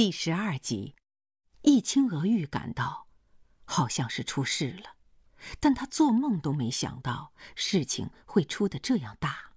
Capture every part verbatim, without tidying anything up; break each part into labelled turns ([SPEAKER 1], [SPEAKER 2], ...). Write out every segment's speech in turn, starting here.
[SPEAKER 1] 第十二集，易清娥预感到好像是出事了，但她做梦都没想到事情会出得这样大。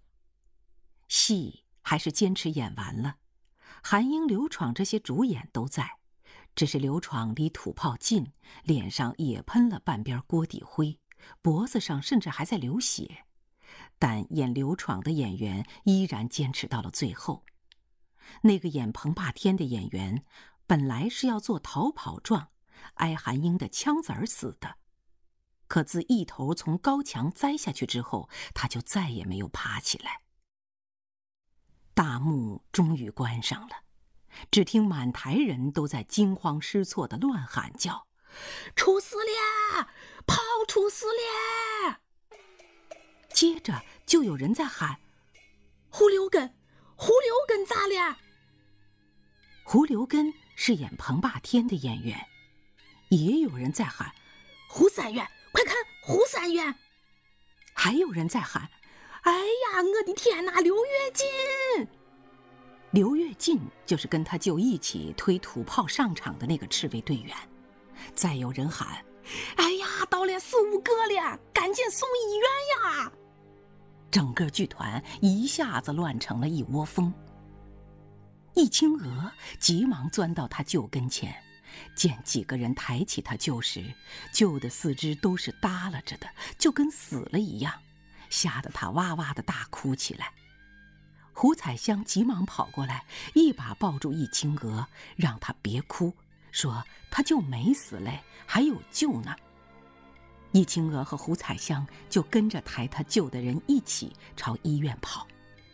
[SPEAKER 1] 戏还是坚持演完了，韩英、刘闯这些主演都在，只是刘闯离土炮近，脸上也喷了半边锅底灰，脖子上甚至还在流血。但演刘闯的演员依然坚持到了最后。那个演彭霸天的演员本来是要做逃跑状，挨韩英的枪子儿死的，可自一头从高墙栽下去之后，他就再也没有爬起来。大幕终于关上了，只听满台人都在惊慌失措地乱喊叫：“出事了！炮出事了！”接着就有人在喊：“胡留根，胡留根咋了？”胡留根是演彭霸天的演员，也有人在喊：“胡三元，快看胡三元！”还有人在喊：“哎呀，我的天哪，刘跃进！”刘跃进就是跟他舅一起推土炮上场的那个赤卫队员。再有人喊：“哎呀，到了四五个了，赶紧送医院呀！”整个剧团一下子乱成了一窝蜂。易清娥急忙钻到他舅跟前，见几个人抬起他舅时，舅的四肢都是耷拉着的，就跟死了一样，吓得他哇哇的大哭起来。胡彩香急忙跑过来，一把抱住易清娥，让他别哭，说他舅没死嘞，还有救呢。易清娥和胡彩香就跟着抬他舅的人一起朝医院跑。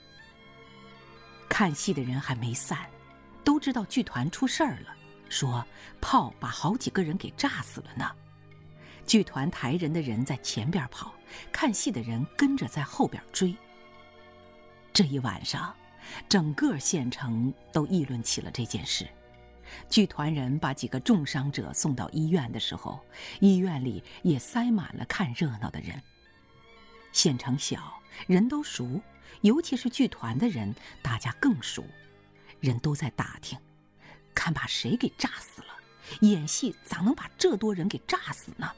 [SPEAKER 1] 看戏的人还没散，都知道剧团出事儿了，说炮把好几个人给炸死了呢。剧团抬人的人在前边跑，看戏的人跟着在后边追。这一晚上，整个县城都议论起了这件事。剧团人把几个重伤者送到医院的时候，医院里也塞满了看热闹的人。县城小，人都熟，尤其是剧团的人，大家更熟。人都在打听，看把谁给炸死了，演戏咋能把这多人给炸死呢？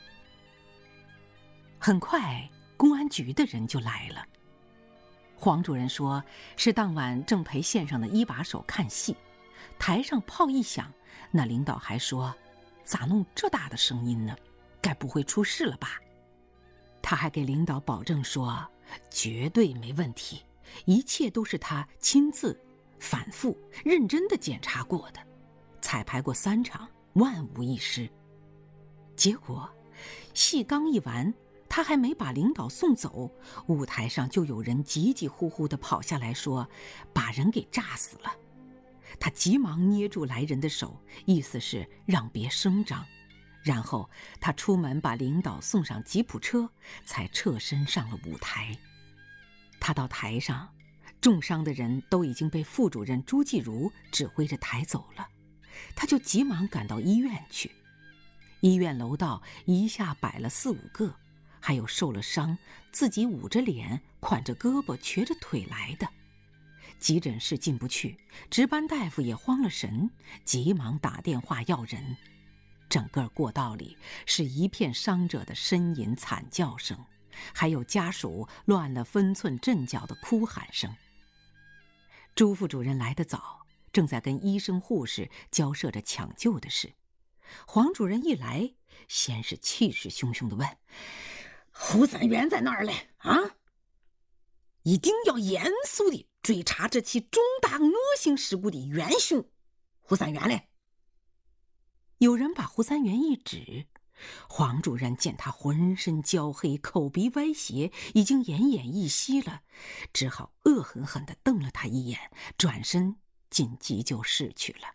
[SPEAKER 1] 很快，公安局的人就来了。黄主任说，是当晚正陪县上的一把手看戏，台上炮一响，那领导还说，咋弄这大的声音呢？该不会出事了吧？他还给领导保证说，绝对没问题，一切都是他亲自反复认真地检查过的，彩排过三场，万无一失。结果戏刚一完，他还没把领导送走，舞台上就有人急急呼呼地跑下来说，把人给炸死了。他急忙捏住来人的手，意思是让别声张，然后他出门把领导送上吉普车，才侧身上了舞台。他到台上，重伤的人都已经被副主任朱继如指挥着抬走了，他就急忙赶到医院去。医院楼道一下摆了四五个，还有受了伤自己捂着脸款着胳膊瘸着腿来的。急诊室进不去，值班大夫也慌了神，急忙打电话要人。整个过道里是一片伤者的呻吟惨叫声，还有家属乱了分寸阵脚的哭喊声。朱副主任来得早，正在跟医生护士交涉着抢救的事。黄主任一来，先是气势汹汹地问：“胡三元在哪儿嘞？啊？一定要严肃地追查这起重大恶性事故的元凶。胡三元嘞？”有人把胡三元一指，黄主任见他浑身焦黑，口鼻歪斜，已经奄奄一息了，只好恶狠狠地瞪了他一眼，转身进急救室去了。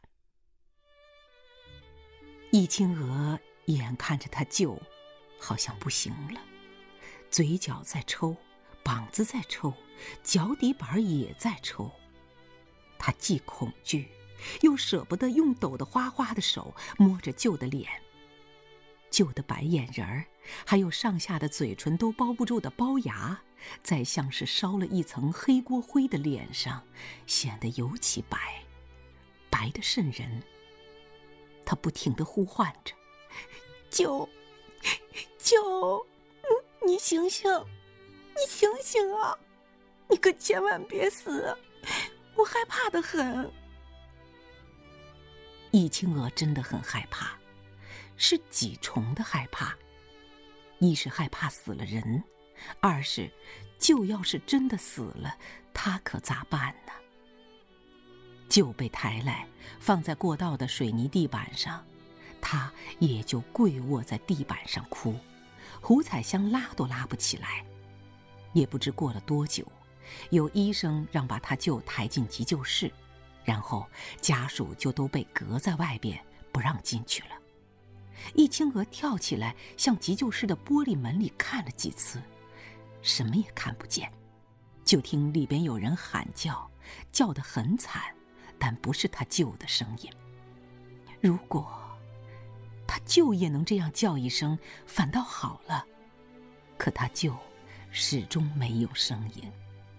[SPEAKER 1] 易清娥眼看着他舅好像不行了，嘴角在抽，膀子在抽，脚底板也在抽。他既恐惧又舍不得用抖得哗哗的手摸着舅的脸，舅的白眼仁儿，还有上下的嘴唇都包不住的龅牙，在像是烧了一层黑锅灰的脸上显得尤其白， 白得瘆人。他不停地呼唤着：“救！救！你醒醒！你醒醒啊！你可千万别死！我害怕得很。”易清娥真的很害怕，是几重的害怕。一是害怕死了人，二是就要是真的死了，他可咋办呢？就被抬来放在过道的水泥地板上，他也就跪卧在地板上哭，胡彩香拉都拉不起来。也不知过了多久，有医生让把他舅抬进急救室，然后家属就都被隔在外边，不让进去了。易清娥跳起来向急救室的玻璃门里看了几次，什么也看不见，就听里边有人喊叫，叫得很惨，但不是他舅的声音。如果他舅也能这样叫一声，反倒好了。可他舅始终没有声音。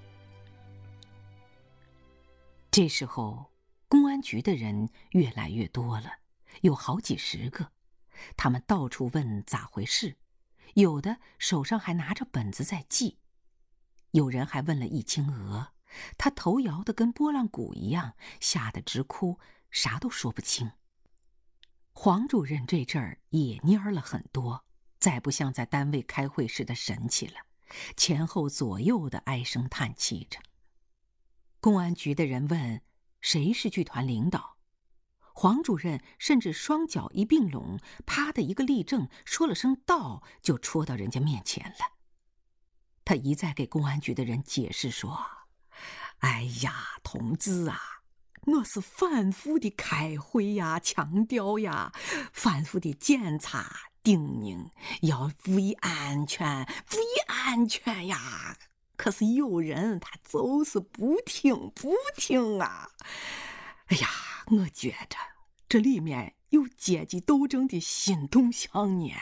[SPEAKER 1] 这时候，公安局的人越来越多了，有好几十个。他们到处问咋回事，有的手上还拿着本子在记。有人还问了易清娥，她头摇得跟拨浪鼓一样，吓得直哭，啥都说不清。黄主任这阵儿也蔫儿了很多，再不像在单位开会时的神气了，前后左右的唉声叹气着。公安局的人问谁是剧团领导，黄主任甚至双脚一并拢，啪的一个立正，说了声到，就戳到人家面前了。他一再给公安局的人解释说：“哎呀，同志啊，我是反复的开会呀，强调呀，反复的检查叮咛，要注意安全，注意安全呀。可是有人他就是不听不听啊！哎呀，我觉着这里面有阶级斗争的新动向呢。”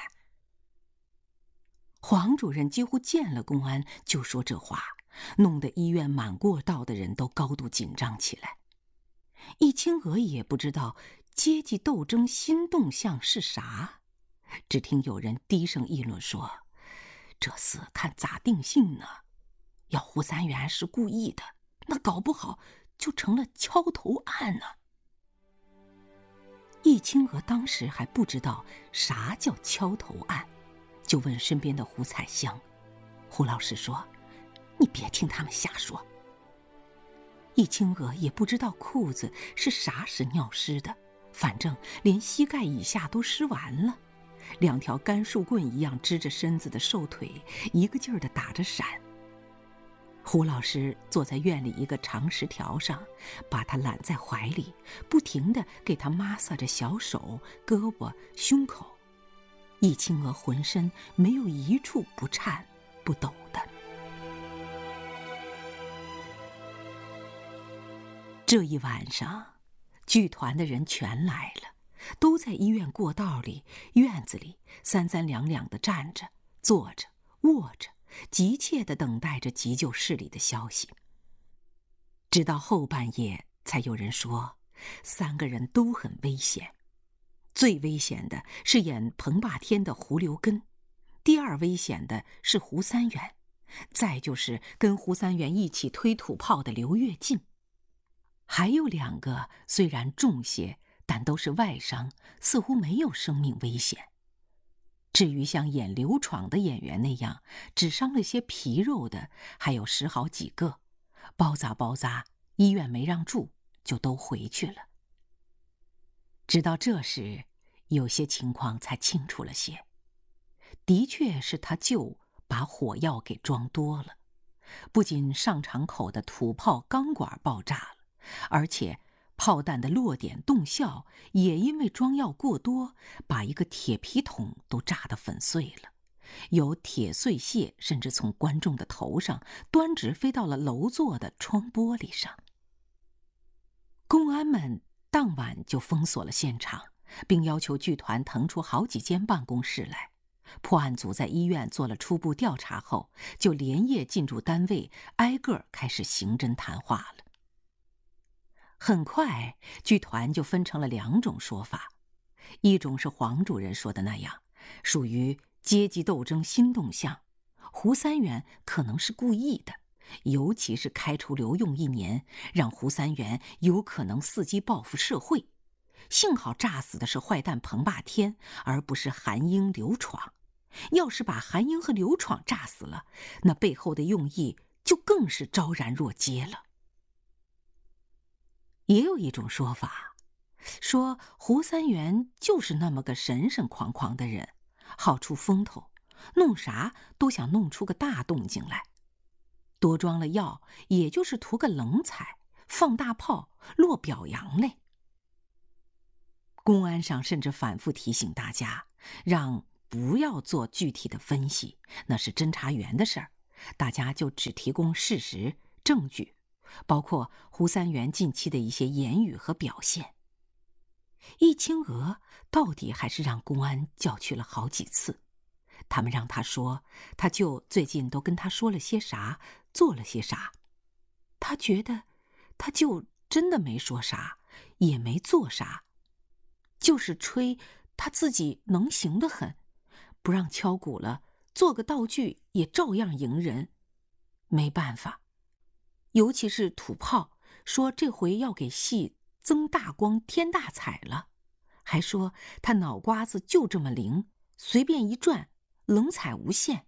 [SPEAKER 1] 黄主任几乎见了公安就说这话，弄得医院满过道的人都高度紧张起来。易清娥也不知道阶级斗争新动向是啥，只听有人低声议论说：“这事看咋定性呢？要胡三元是故意的，那搞不好就成了敲头案呢。”易清娥当时还不知道啥叫敲头案，就问身边的胡彩香。胡老师说：“你别听他们瞎说。”易清娥也不知道裤子是啥时尿湿的，反正连膝盖以下都湿完了，两条干树棍一样支着身子的瘦腿一个劲儿地打着闪。胡老师坐在院里一个长石条上，把他揽在怀里，不停地给他摩挲着小手、胳膊、胸口。易清娥浑身没有一处不颤不抖的。这一晚上，剧团的人全来了，都在医院过道里、院子里三三两两地站着、坐着、卧着，急切地等待着急救室里的消息。直到后半夜，才有人说三个人都很危险。最危险的是演彭霸天的胡留根，第二危险的是胡三元，再就是跟胡三元一起推土炮的刘跃进。还有两个虽然重些，但都是外伤，似乎没有生命危险。至于像演刘闯的演员那样只伤了些皮肉的，还有十好几个，包扎包扎，医院没让住，就都回去了。直到这时，有些情况才清楚了些。的确是他舅把火药给装多了，不仅上场口的土炮钢管爆炸了，而且炮弹的落点动效也因为装药过多，把一个铁皮桶都炸得粉碎了，有铁碎屑甚至从观众的头上端直飞到了楼座的窗玻璃上。公安们当晚就封锁了现场，并要求剧团腾出好几间办公室来。破案组在医院做了初步调查后，就连夜进驻单位，挨个开始刑侦谈话了。 很快，剧团就分成了两种说法，一种是黄主任说的那样，属于阶级斗争新动向，胡三元可能是故意的，尤其是开除刘用一年，让胡三元有可能伺机报复社会。幸好炸死的是坏蛋彭霸天，而不是韩英、刘闯。要是把韩英和刘闯炸死了，那背后的用意就更是昭然若揭了。也有一种说法，说胡三元就是那么个神神狂狂的人，好出风头，弄啥都想弄出个大动静来。多装了药，也就是图个冷彩，放大炮，落表扬嘞。公安上甚至反复提醒大家，让不要做具体的分析，那是侦查员的事儿，大家就只提供事实、证据，包括胡三元近期的一些言语和表现。易清娥到底还是让公安叫去了好几次，他们让他说他舅最近都跟他说了些啥，做了些啥。他觉得他舅真的没说啥，也没做啥，就是吹他自己能行得很，不让敲鼓了，做个道具也照样迎人。没办法，尤其是土炮，说这回要给戏增大光添大彩了，还说他脑瓜子就这么灵，随便一转，冷彩无限。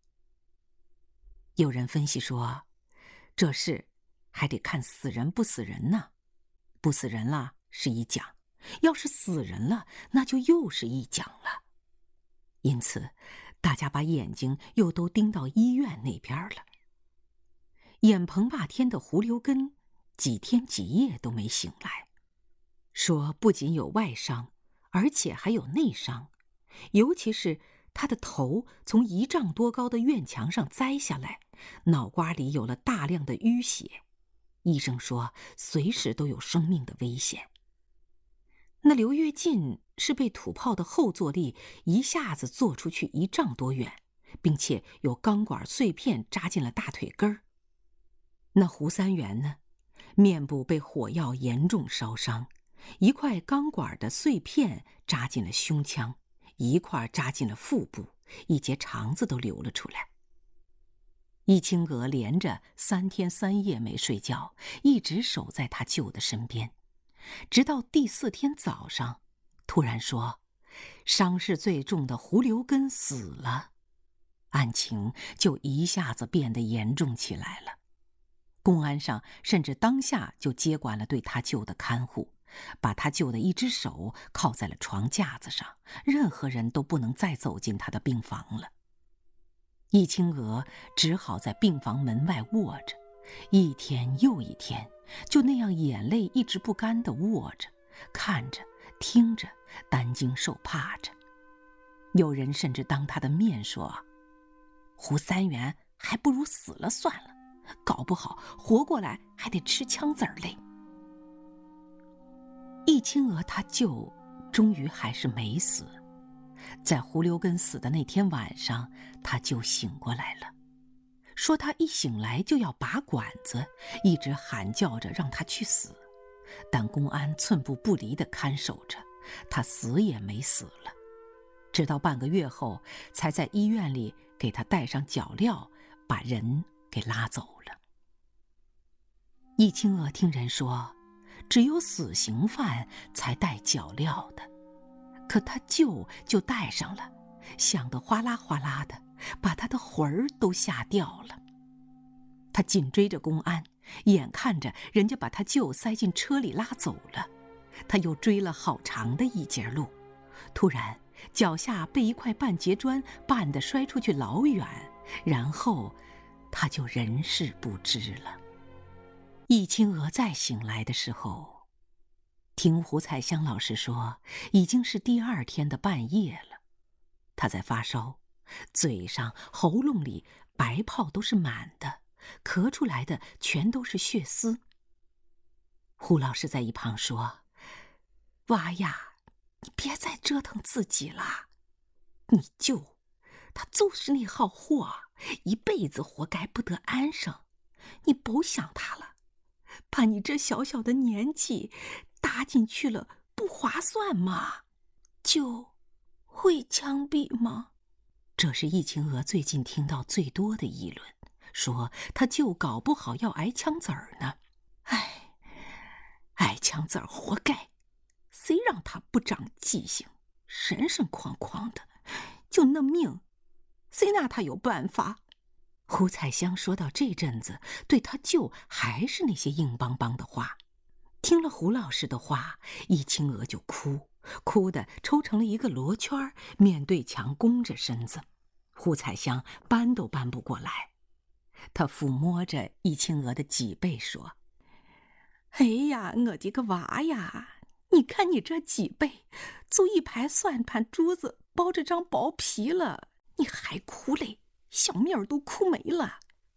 [SPEAKER 1] 有人分析说，这事还得看死人不死人呢，不死人了是一讲，要是死人了，那就又是一讲了。因此，大家把眼睛又都盯到医院那边了。演彭霸天的胡留根几天几夜都没醒来，说不仅有外伤，而且还有内伤，尤其是他的头从一丈多高的院墙上栽下来，脑瓜里有了大量的淤血，医生说随时都有生命的危险。那刘跃进是被土炮的后坐力一下子坐出去一丈多远，并且有钢管碎片扎进了大腿根儿。那胡三元呢，面部被火药严重烧伤，一块钢管的碎片扎进了胸腔，一块扎进了腹部，一截肠子都流了出来。易清娥连着三天三夜没睡觉，一直守在他舅的身边，直到第四天早上，突然说伤势最重的胡留根死了，案情就一下子变得严重起来了。公安上甚至当下就接管了对他舅的看护，把他舅的一只手靠在了床架子上，任何人都不能再走进他的病房了。易清娥只好在病房门外卧着，一天又一天，就那样眼泪一直不干地卧着，看着听着，担惊受怕着。有人甚至当他的面说，胡三元还不如死了算了，搞不好活过来还得吃枪子儿嘞。易清娥他舅终于还是没死，在胡留根死的那天晚上，他舅醒过来了，说他一醒来就要拔管子，一直喊叫着让他去死，但公安寸步不离地看守着，他死也没死了，直到半个月后才在医院里给他戴上脚镣，把人给拉走了。易清娥听人说，只有死刑犯才戴脚镣的，可他舅就戴上了，响得哗啦哗啦的，把他的魂儿都吓掉了。他紧追着公安，眼看着人家把他舅塞进车里拉走了，他又追了好长的一截路，突然脚下被一块半截砖绊得摔出去老远，然后他就人事不知了。易清娥再醒来的时候，听胡彩香老师说，已经是第二天的半夜了。他在发烧，嘴上喉咙里白泡都是满的，咳出来的全都是血丝。胡老师在一旁说，娃呀，你别再折腾自己了，你舅他就是那号货，一辈子活该不得安生，你甭想他了， 把你这小小的年纪搭进去了，不划算吗？舅会枪毙吗？这是易清娥最近听到最多的议论，说他舅搞不好要挨枪子儿呢。唉，挨枪子儿活该，谁让他不长记性，神神哐哐的，就那命，谁拿他有办法？胡彩香说到这阵子，对他舅还是那些硬邦邦的话。听了胡老师的话，易清娥就哭，哭得抽成了一个罗圈，面对墙弓着身子。胡彩香搬都搬不过来。她抚摸着易清娥的脊背说：“哎呀，我的个娃呀，你看你这脊背，就一排算盘珠子包着张薄皮了，你还哭嘞？小命儿都哭没了。”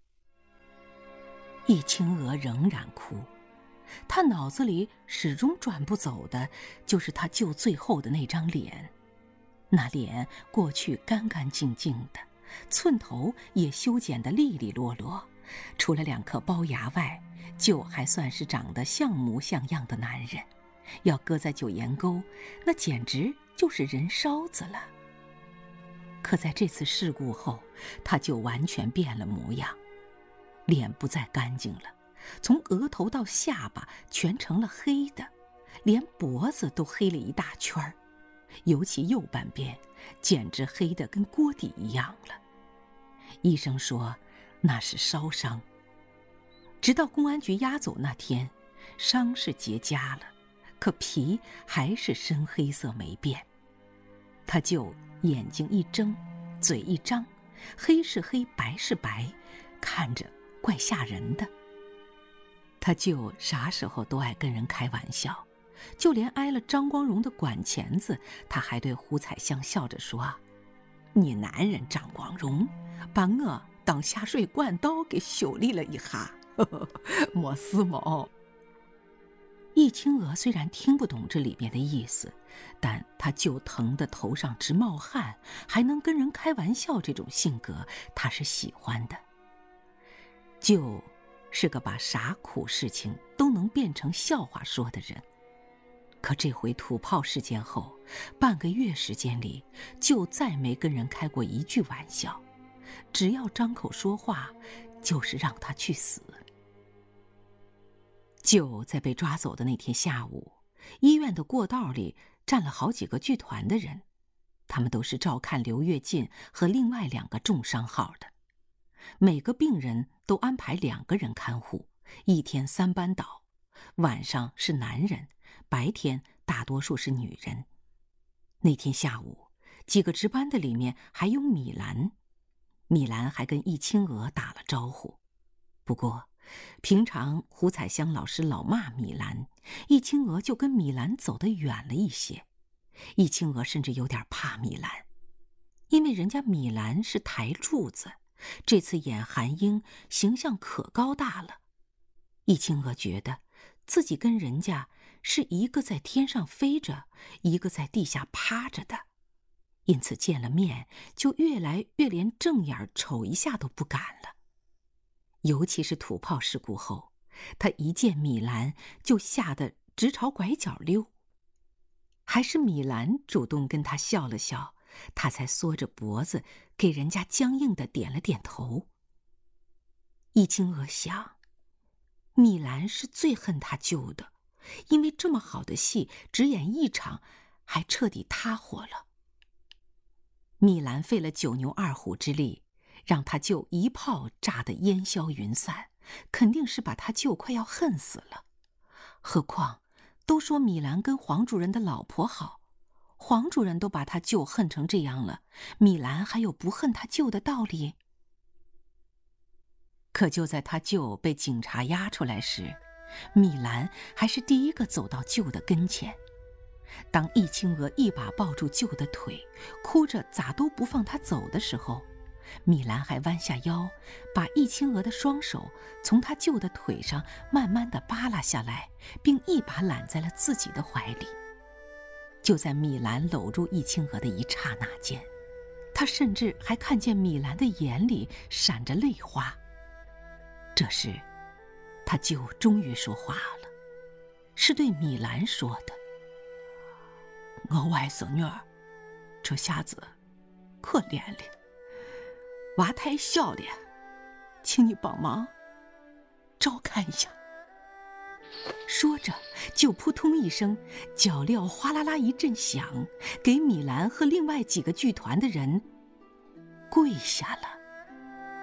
[SPEAKER 1] 易清娥仍然哭，她脑子里始终转不走的就是她舅最后的那张脸。那脸过去干干净净的，寸头也修剪得利利落落，除了两颗龅牙外，舅还算是长得像模像样的男人。要搁在九岩沟，那简直就是人烧子了。可在这次事故后，他就完全变了模样，脸不再干净了，从额头到下巴全成了黑的，连脖子都黑了一大圈儿，尤其右半边简直黑得跟锅底一样了。医生说那是烧伤，直到公安局押走那天，伤是结痂了，可皮还是深黑色没变。他就眼睛一睁，嘴一张，黑是黑，白是白，看着怪吓人的。他就啥时候都爱跟人开玩笑，就连挨了张光荣的管钳子，他还对胡彩香笑着说：“你男人张光荣把我当下水管道给修理了一下，呵呵，没事么。”易清娥虽然听不懂这里边的意思，但她就疼得头上直冒汗，还能跟人开玩笑，这种性格她是喜欢的。就是个把啥苦事情都能变成笑话说的人。可这回土炮事件后，半个月时间里，就再没跟人开过一句玩笑，只要张口说话，就是让他去死。就在被抓走的那天下午，医院的过道里站了好几个剧团的人，他们都是照看刘跃进和另外两个重伤号的。每个病人都安排两个人看护，一天三班倒，晚上是男人，白天大多数是女人。那天下午，几个值班的里面还有米兰，米兰还跟易清娥打了招呼。不过平常胡彩香老师老骂米兰，易清娥就跟米兰走得远了一些。易清娥甚至有点怕米兰，因为人家米兰是台柱子，这次演韩英形象可高大了。易清娥觉得自己跟人家是一个在天上飞着，一个在地下趴着的，因此见了面就越来越连正眼瞅一下都不敢了。尤其是土炮事故后，他一见米兰就吓得直朝拐角溜。还是米兰主动跟他笑了笑，他才缩着脖子给人家僵硬地点了点头。易清娥想，米兰是最恨他舅的，因为这么好的戏只演一场，还彻底塌伙了。米兰费了九牛二虎之力，让他舅一炮炸得烟消云散，肯定是把他舅快要恨死了。何况都说米兰跟黄主任的老婆好，黄主任都把他舅恨成这样了，米兰还有不恨他舅的道理？可就在他舅被警察押出来时，米兰还是第一个走到舅的跟前。当易清娥一把抱住舅的腿，哭着咋都不放他走的时候，米兰还弯下腰，把易清娥的双手从他舅的腿上慢慢地扒拉下来，并一把揽在了自己的怀里。就在米兰搂住易清娥的一刹那间，他甚至还看见米兰的眼里闪着泪花。这时他舅终于说话了，是对米兰说的：“我外甥女儿这下子可怜了，娃太小了，请你帮忙照看一下。”说着，就扑通一声，脚镣哗啦啦一阵响，给米兰和另外几个剧团的人跪下了。